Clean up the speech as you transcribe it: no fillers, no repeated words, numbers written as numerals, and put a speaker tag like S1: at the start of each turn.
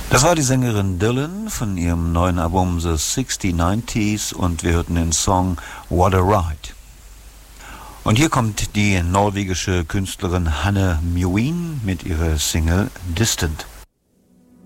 S1: Das war die Sängerin Dylan von ihrem neuen Album The 6090s und wir hörten den Song What a Ride. Und hier kommt die norwegische Künstlerin Hanne Mjøen mit ihrer Single Distant.